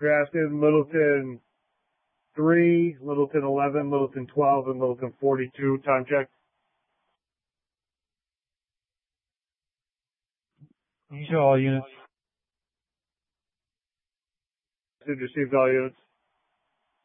Grafton, Littleton 3, Littleton 11, Littleton 12, and Littleton 42. Time check. You show all units. Received all units.